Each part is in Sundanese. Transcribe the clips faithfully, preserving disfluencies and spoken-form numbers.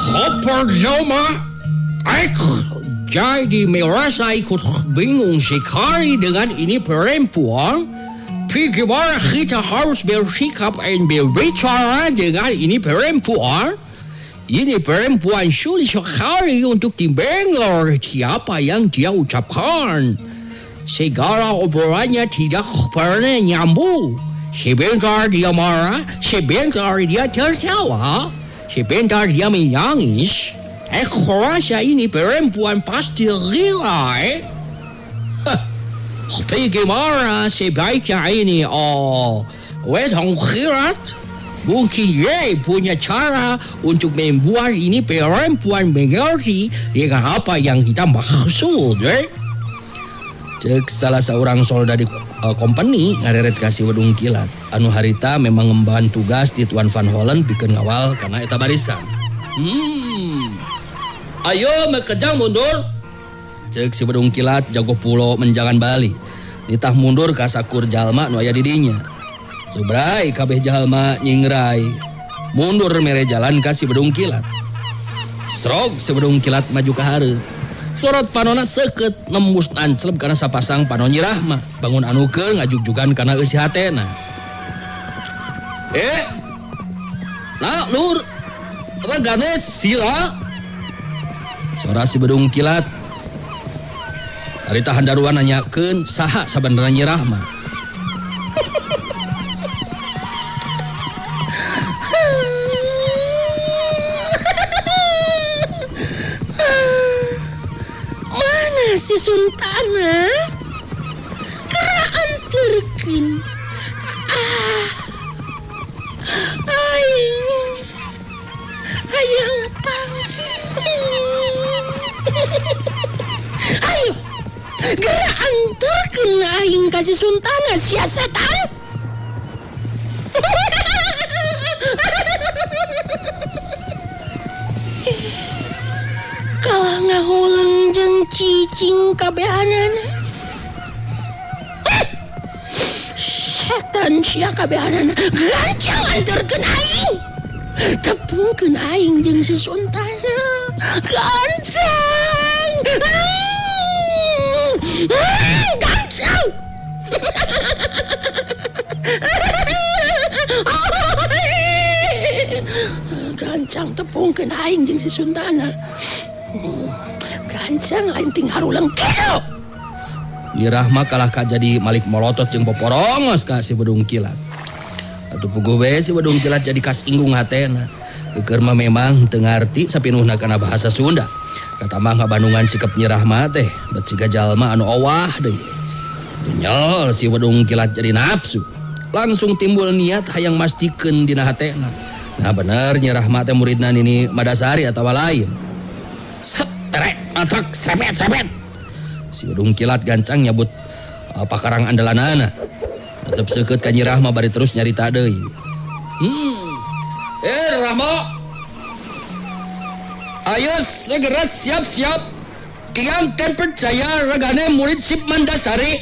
Hopper Zoma, aku jadi merasa ikut bingung sekali dengan ini perempuan. Bagaimana kita harus bersikap dan berbicara dengan ini perempuan? Ini perempuan sulit sekali untuk didengar siapa yang dia ucapkan. Segala obrolannya tidak pernah nyambung. Sebentar dia marah, sebentar dia tertawa, sebentar dia menangis. Aku rasa ini perempuan pasti gila, eh? Bagaimana sebaiknya ini, oh, wetong khirat? Mungkin dia punya cara untuk membuat ini perempuan mengerti dengan apa yang kita maksud, eh? Cek salah seorang soldat di uh, company ngareret kasih wedung kilat. Anu harita memang ngemban tugas di Tuan Van Hollen bikin ngawal karena eta barisan. Hmm. Ayo mekejang mundur. Cek si wedung kilat jago pulo menjangan bali. Ditah mundur ka sakur jalma nu aya di dinya. Subrai kabeh jalma nyingrai. Mundur mere jalan ka si wedung kilat. Srog si wedung kilat maju ka hareup. Sorot panona seket nembus anclep karena sapasang panon Nyirahma bangun anukeun ngajugjugan karena eusi hatena. Eh, nah lur, regane sila. Sora si bedung kilat. Ari tahan daruan nanyakeun saha sabenerna Nyirahma. Si Suntana keraan terkin ah aing ayang pang ayo geraan terkin aing kasih Suntana siasatan kalah ngahuleng jeung cicing kabehanana. Setan sia kabehanana gancang anterkeun aing. Tepungkeun aing jeung si Suntana. Gancang. Gancang. Gancang tepungkeun aing jeung si Suntana. Gancang lain ting harulang kieu. Nyirahma kalah ka jadi Malik Molotot jeung poporongos ka si bedung kilat. Atuh puguh we si bedung kilat jadi kas inggung hatena. Keukeur mah memang teu ngarti sapinuhna kana bahasa Sunda. Katamah ngabandungan sikap Nyirahma teh bet siga jalma anu owah deui. Nyol si bedung kilat jadi nafsu. Langsung timbul niat hayang mastikeun dina hatena. Nah bener Nyirahma teh muridna nini Madasari atawa lain. Set, terek, atrek, serepet, serepet. Si bedung kilat gancang nyabut uh, pakarang andalanana. Tetep seukeut ka Nyirahma bari terus nyarita deui. Hmm. Eh, Rahma. Ayo segera siap-siap. Yang kan percaya regane murid Sip Mandasari.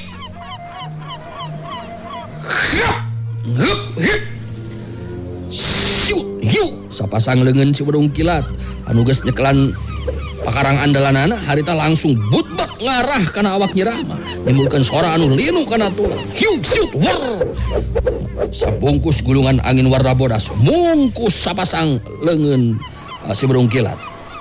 Hup, hup, hup. Syuk, hiu. Sapasang leungeun si bedung kilat anu geus nyekelan pakarang andalanana harita langsung butbat ngarah kana awak Nyirahma nimbulkeun sora anu linu kana tulang hiu siut wer sabungkus gulungan angin warna bodas mungkus sapasang leungeun uh, si bedung kilat.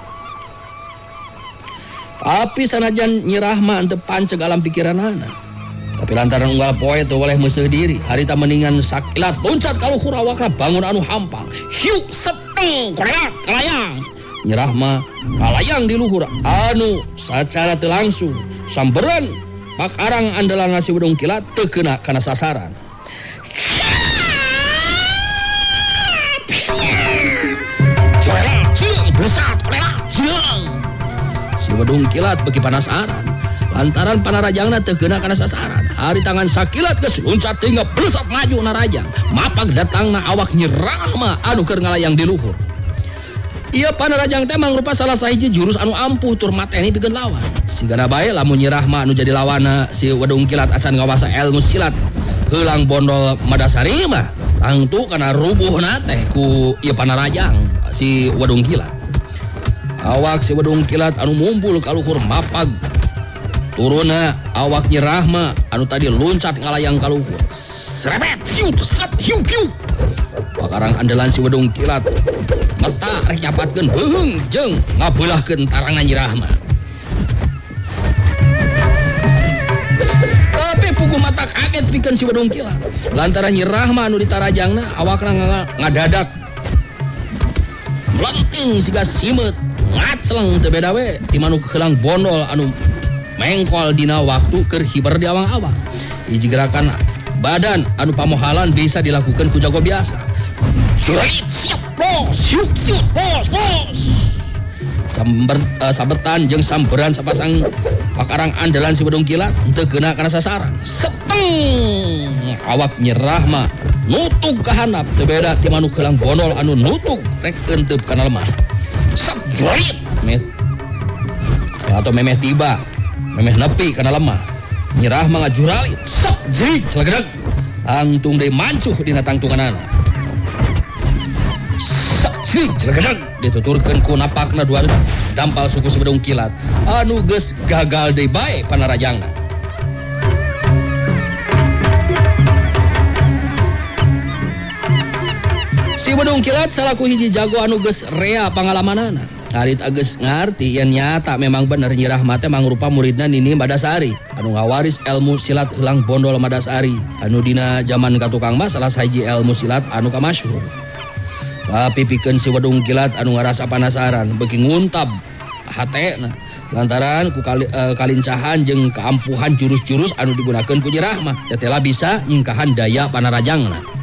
Tapi sanajan Nyirahma teu panceg alam pikiranana tapi lantaran unggal poe teu waleh meuseuh diri harita mendingan sakilat loncat ka luhur awakna bangun anu hampang hiu sepeng koreak kalayang. Nyirahma kalayang di luhur anu sacara teu langsung sambereun pakarang andalan si bedung kilat teu keuna kana sasaran. Si bedung kilat beuki panasaran lantaran panarajangna teu keuna kana sasaran. Hari tangan sakilat geus loncat tinggal blesat maju narajang mapag datangna awak Nyirahma anu keur ngalayang di luhur. Iya panarajang teh mangrupa salah sahiji jurus anu ampuh tur mateni pikeun lawan. Sigana bae lamun Nyirahma anu jadi lawana si wedung kilat acan ngawasa ilmu silat heulang bondol Madasari mah tangtu kana rubuhna teh ku ieu panarajang si wedung kilat. awak si Wedung Kilat anu mumpul ka luhur mapag. Turuna awak Nyi Rahma anu tadi loncat ngalayang ka luhur. Srebet hiu sep hiu hiu. Pakarang andalan si Wedung Kilat mata rek nyapatkeun beheung jeung ngabeulahkeun tarangan Nyi Rahma. Tapi puguh mata kaget pikeun si Wedung Kilat. Lantaran Nyi Rahma anu ditarajangna awakna ngadadak melenting siga simet ngacleng teu beda we ti manu keulang bondol anu mengkol dina waktu keur hiber di awang-awang. Hiji gerakan badan anu pamohalan bisa dilakukan ku jago biasa. Jurit siap bos, siuk siuk bos bos. Samber uh, sabetan jeung samberan sapasang pakarang andalan si Wedung Kilat teu keuna kana sasaran. Seteng awak Nyi Rahma nutuk ka handap teu beda ti manu keulang bondol anu nutuk rek euteup kana lemah. Sak jurit met atau memeh tiba memeh nepi kana lemah. Nyi Rahma ngajuralit sak jig celegedeg antung deui mancuh dina tangtunganana. Sak jig celegedeg dituturkeun ku napakna dua dampal suku si Wedung Kilat anu geus gagal deui bae panarajangna. Si Wedung Kilat salaku hiji jago anu geus rea pangalamanana. Harit geus ngarti yen nyata memang bener Nyi Rahma teh mangrupa muridna Nini Madasari anu ngawaris ilmu silat heulang bondol Madasari anu dina zaman katukang mah salah sahiji ilmu silat anu kamasyhur. Tapi pikeun si Wedung Kilat anu ngarasa panasaran beuki nguntab hatena lantaran ku kali, uh, kalincahan jeung keampuhan jurus-jurus anu digunakeun ku Nyi Rahma teh telah bisa nyingkahan daya panarajangna.